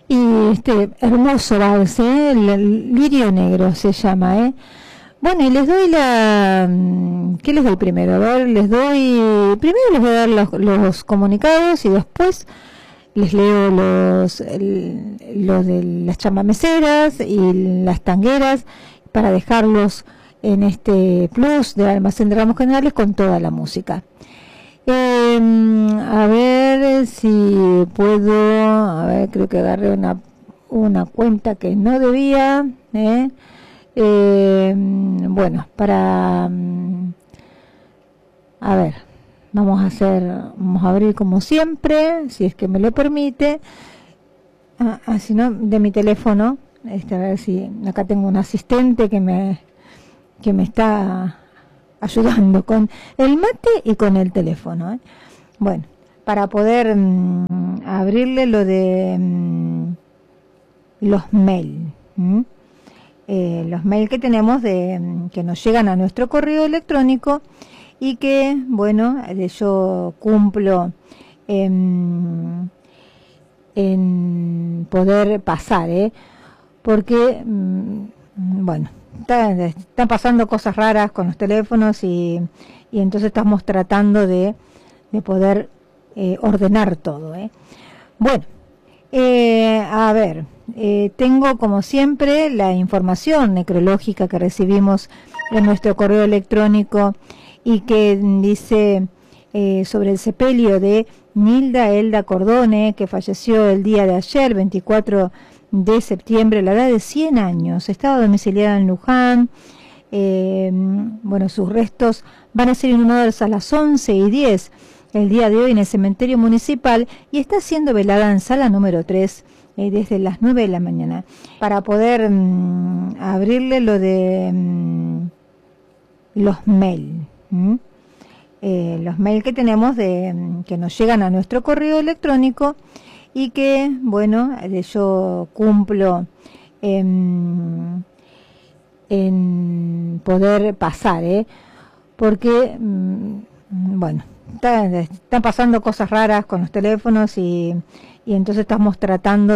Y este hermoso vals, el lirio negro se llama, Bueno, y les doy ¿qué les doy primero? A ver, primero les voy a dar los comunicados y después les leo los de las chamameceras y las tangueras para dejarlos en este plus del almacén de ramos generales con toda la música. A ver si puedo, a ver, creo que agarré una cuenta que no debía, bueno, a ver, vamos a abrir como siempre, si es que me lo permite, si no, de mi teléfono, a ver si, acá tengo un asistente que me está ayudando con el mate y con el teléfono, Bueno, para poder abrirle lo de los mail, los mail que tenemos que nos llegan a nuestro correo electrónico y que, bueno, yo cumplo en poder pasar, porque, bueno, están pasando cosas raras con los teléfonos y entonces estamos tratando de poder ordenar todo, Bueno, a ver, tengo como siempre la información necrológica que recibimos en nuestro correo electrónico y que dice sobre el sepelio de Nilda Elda Cordone, que falleció el día de ayer, 24 de septiembre, a la edad de 100 años. Estaba domiciliada en Luján. Bueno, sus restos van a ser inhumados a las 11:10 el día de hoy en el cementerio municipal y está siendo velada en sala número 3 desde las 9 de la mañana. Para poder abrirle lo de los mail, los mail que tenemos que nos llegan a nuestro correo electrónico y que, bueno, yo cumplo en poder pasar, porque, bueno, están pasando cosas raras con los teléfonos y entonces estamos tratando